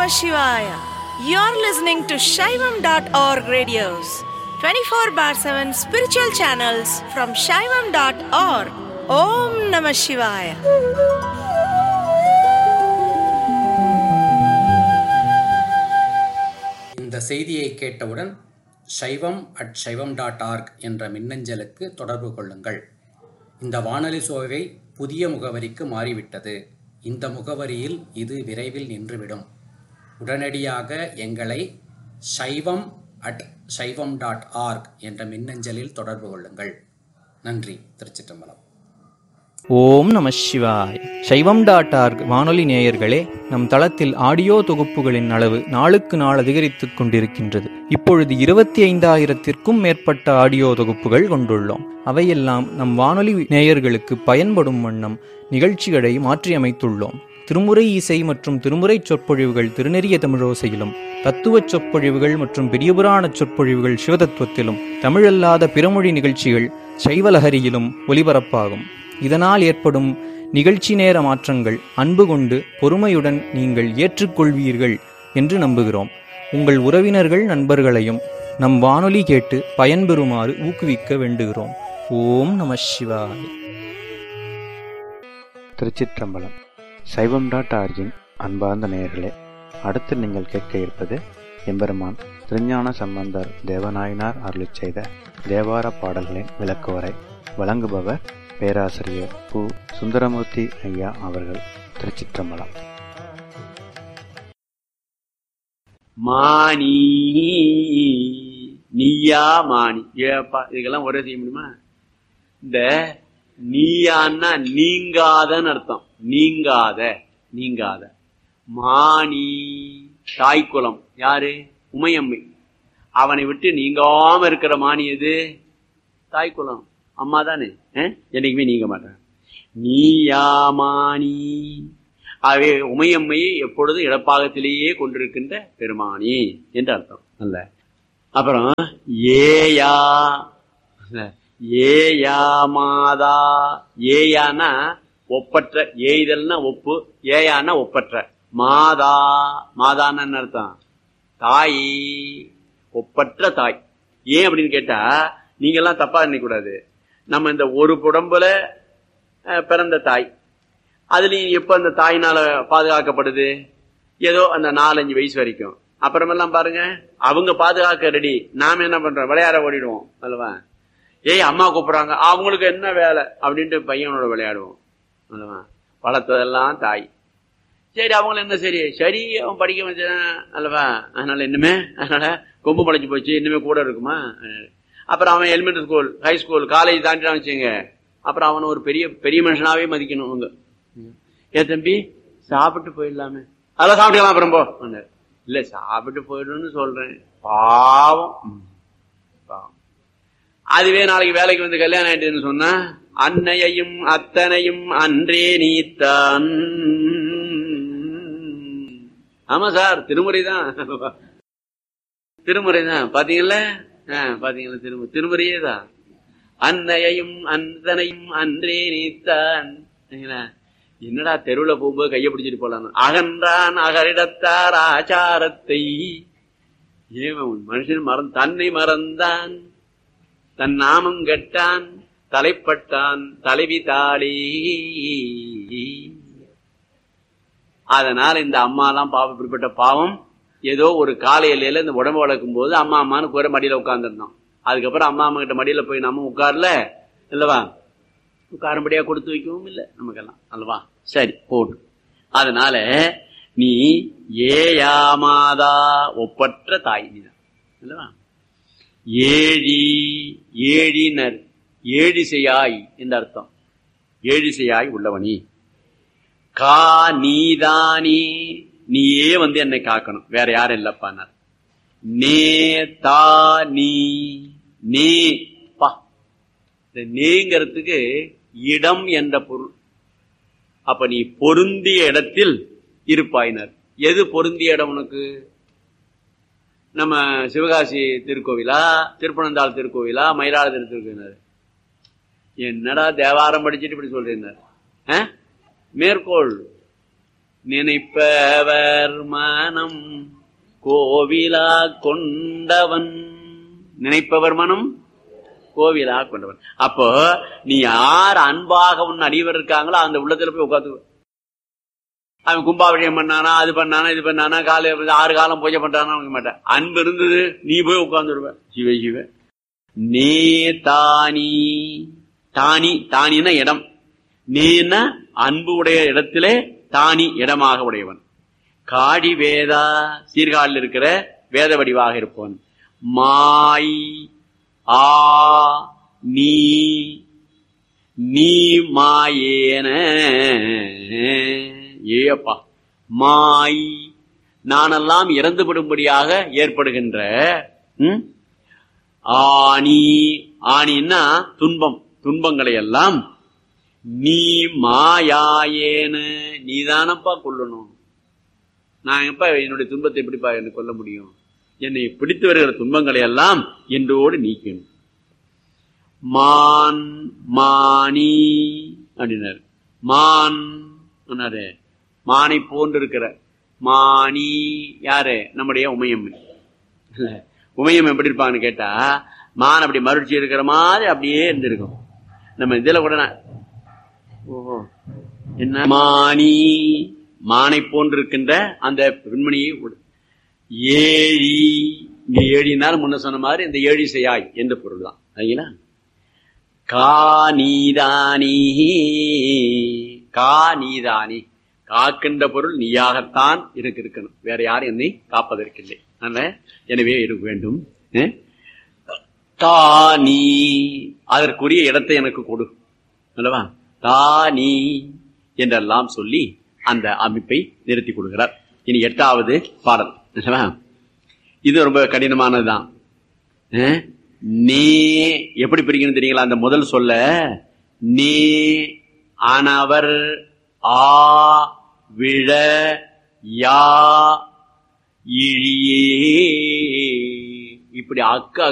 Shivaya. You're listening to Shaivam.org radios, 24 bar 7 spiritual channels from Shaivam.org. Om Namah Shivaya. இந்த செய்தியை கேட்டவுடன் shaivam@shaivam.org என்ற மின்னஞ்சலுக்கு தொடர்பு கொள்ளுங்கள். இந்த வானொலி சோவை புதிய முகவரிக்கு மாறிவிட்டது. இந்த முகவரியில் இது விரைவில் நின்றுவிடும். உடனடியாக எங்களை shaivam@shaivam.org என்ற மின்னஞ்சலில் தொடர்பு கொள்ளுங்கள். நன்றி. திருச்சிற்றம்பலம். ஓம் நம சிவாய். சைவம்.org வானொலி நேயர்களே, நம் தளத்தில் ஆடியோ தொகுப்புகளின் அளவு நாளுக்கு நாள் அதிகரித்துக் கொண்டிருக்கின்றது. இப்பொழுது 25,000-த்திற்கும் மேற்பட்ட ஆடியோ தொகுப்புகள் கொண்டுள்ளோம். அவையெல்லாம் நம் வானொலி நேயர்களுக்கு பயன்படும் வண்ணம் நிகழ்ச்சிகளை மாற்றியமைத்துள்ளோம். திருமுறை இசை மற்றும் திருமுறை சொற்பொழிவுகள் திருநெறிய தமிழோசையிலும், தத்துவச் சொற்பொழிவுகள் மற்றும் பெரியபுராண சொற்பொழிவுகள் சிவதத்துவத்திலும், தமிழல்லாத பிறமொழி நிகழ்ச்சிகள் சைவலஹரியிலும் ஒலிபரப்பாகும். இதனால் ஏற்படும் நிகழ்ச்சி நேர மாற்றங்கள் அன்பு கொண்டு பொறுமையுடன் நீங்கள் ஏற்றுக்கொள்வீர்கள் என்று நம்புகிறோம். உங்கள் உறவினர்கள் நண்பர்களையும் நம் வானொலி கேட்டு பயன்பெறுமாறு ஊக்குவிக்க வேண்டுகிறோம். ஓம் நம சிவாய். திருச்சிற்றம்பலம். சைவம்.org-இன் அன்பார்ந்த நேயர்களே, அடுத்து நீங்கள் கேட்க இருப்பது எம்பெருமான் திருஞான சம்பந்தர் தேவநாயனார் அருளிச் செய்த தேவார பாடல்களின் விளக்குவரை. வழங்குபவர் பேராசிரியர் பு. சுந்தரமூர்த்தி ஐயா அவர்கள். திருச்சிற்றம்பலம். மானி நீயா மானி. ஏப்பா இதுக்கெல்லாம் ஒரே செய்ய முடியுமா? இந்த நீயான்னா நீங்காதன்னு அர்த்தம். நீங்காத நீங்காத. மானி தாய்க்குலம் யாரு? உமையம்மை. அவனை விட்டு நீங்காம இருக்கிற மானி எது? தாய்க்குலம் அம்மா தானே. என்னைக்குமே நீங்க மாட்டேன். நீயாமானி. ஆகவே உமையம்மையை எப்பொழுதும் இடப்பாகத்திலேயே கொண்டிருக்கின்ற பெருமானி என்று அர்த்தம் அல்ல. அப்புறம் ஏயா ஏயா மாதா. ஏயானா ஒப்பற்ற. ஏய்தல்னா ஒப்பு, ஏயானா ஒப்பற்ற. மாதா மாதான்னு அர்த்தம் தாய், ஒப்பற்ற தாய். ஏன் அப்படின்னு கேட்டா, நீங்க எல்லாம் தப்பா நினைக்கூடாது. நம்ம இந்த ஒரு உடம்புல பிறந்த தாய், அதுலயும் எப்ப அந்த தாயினால பாதுகாக்கப்படுது? ஏதோ அந்த 4-5 வயசு வரைக்கும். அப்புறமெல்லாம் பாருங்க, அவங்க பாதுகாக்க ரெடி, நாம என்ன பண்றோம்? விளையாட ஓடிடுவோம் அல்லவா? ஏய் அம்மா கூப்பிடுறாங்க, அவங்களுக்கு என்ன வேலை அப்படின்ட்டு பையனோட விளையாடுவோம் அல்லவா? வளர்த்ததெல்லாம் தாய். சரி அவங்கள என்ன சரி சரி அவன் படிக்க வச்சான் அல்லவா? அதனால இன்னுமே அதனால கொம்பு முளைச்சு போச்சு, இன்னுமே கூட இருக்குமா? அப்புறம் அவன் elementary school, high school, college தாண்டிட்டான் வச்சுங்க. அப்புறம் அவனை ஒரு பெரிய பெரிய மனுஷனாவே மதிக்கணும் அவங்க. ஏ தம்பி சாப்பிட்டு போயிடலாமே. அதெல்லாம் சாப்பிட்டுக்கலாம் அப்புறம் போ. இல்ல சாப்பிட்டு போயிடணும்னு சொல்றேன். பாவம் பாவம். அதுவே நாளைக்கு வேலைக்கு வந்து கல்யாணம் ஆயிட்டுன்னு சொன்னா, அன்னையையும் அத்தனையும் அன்றே நீத்தான். ஆமா சார், திருமுறை தான் திருமுறை தான். பாத்தீங்களா பாத்தீங்களா? திருமுறையே தான். அன்னையையும் அந்தனையும் அன்றே நீத்தான். என்னடா தெருவுல போகும்போது கைய பிடிச்சிட்டு போலாம். அகன்றான் அகரிடத்தார் ஆச்சாரத்தை. ஏன் மனுஷன் தன்னை மறந்தான், தன் நாமம் கெட்டான், தலைப்பட்டான் தலைவி தாளி. அதனால இந்த அம்மா எல்லாம் பாவம், இப்படிப்பட்ட பாவம். ஏதோ ஒரு காலை எல்லையில இந்த உடம்பு வளர்க்கும் போது அம்மா அம்மான்னு கூற மடியில உட்கார்ந்துருந்தோம். அதுக்கப்புறம் அம்மா அம்மா கிட்ட மடியில போய் நம்ம உட்கார்ல இல்லவா? உட்காரும்படியா கொடுத்து வைக்கவும் இல்லை நமக்கெல்லாம் அல்லவா? சரி போட்டு. அதனால நீ ஏயாமாதா ஒப்பற்ற தாய் அல்லவா? ஏழி ஏழினர் ஏழிசையாய் என்ற அர்த்தம். ஏழிசையாய் உள்ளவனி. கா நீதானி, நீயே வந்து என்னை காக்கணும், வேற யாரும் இல்லப்பானார். நே தா நீ. நே பா, நேங்கிறதுக்கு இடம் என்ற பொருள். அப்ப நீ பொருந்திய இடத்தில் இருப்பாயினர். எது பொருந்திய இடம் உனக்கு? நம்ம சிவகாசி திருக்கோவிலா, திருப்பனந்தாள் திருக்கோவிலா, மயிலாடுதுறை திருக்கோவிலா? என்னடா தேவாரம் படிச்சுட்டு இப்படி சொல்றீங்க? மேற்கோள் நினைப்பவர் மனம் கோவிலா கொண்டவன். நினைப்பவர் மனம் கோவிலா கொண்டவன். அப்போ நீ யார் அன்பாக உன் அடியவர் இருக்காங்களோ அந்த உள்ளத்துல போய் உட்காந்து. அவன் கும்பாபிஷேகம் பண்ணானா, அது பண்ணானா, இது பண்ணானா, காலை 6 காலம் பூஜை பண்றானா மாட்டேன். அன்பு இருந்தது நீ போய் உட்கார்ந்துருவ. சிவ சிவ. நே தானி, தானி தானின்னா இடம், நீன்னா அன்பு உடைய இடத்திலே தானி இடமாக உடையவன். காடி வேதா சீர்காழில் இருக்கிற வேத வடிவாக இருப்பவன். மாய் ஆ நீ நீ மாயேன. ஏப்பா மாய் நானெல்லாம் இறந்துவிடும்படியாக ஏற்படுகின்ற ஆணி, ஆணின்னா துன்பம், துன்பங்களை எல்லாம் நீ மாயாயேன நீதானப்பா கொல்லணும். நான் எப்ப என்னுடைய துன்பத்தை எப்படிப்பா என்ன கொல்ல முடியும்? என்னை பிடித்து வருகிற துன்பங்களை எல்லாம் என்றோடு நீக்கணும். மான் மானி அப்படின்னாரு. மான் மானை போன்று இருக்கிற மானி யாரு? நம்முடைய உமையம். உமையம் எப்படி இருப்பாங்கன்னு கேட்டா, மான் அப்படி மறுச்சி இருக்கிற மாதிரி அப்படியே இருந்திருக்கும். நம்ம இதுல கூட ஓஹோ என்ன மானி, மானை போன்று இருக்கின்ற அந்த பெண்மணியை ஏழி. இங்க ஏழினாலும் முன்ன சொன்ன மாதிரி இந்த ஏழி செய்யாய் என்ற பொருள் தான். சரிங்களா? கா நீதானி, கா நீதானி காக்கின்ற பொருள் நீயாகத்தான் இருக்கணும், வேற யாரும் என்னை காப்பதற்கில்லை. எனவே இருக்க வேண்டும். தா நீ அதற்குரிய இடத்தை எனக்கு கொடு அல்லவா? தா நீ என்றெல்லாம் சொல்லி அந்த அமைப்பை நிறுத்தி கொடுக்கிறார். இனி 8வது பாடல். இது ரொம்ப கடினமானதுதான். நே எப்படி பிரிக்கணும் தெரியுங்களா? அந்த முதல் சொல்ல நே ஆனவர் ஆ விழ யா இழியே இப்படி அக்க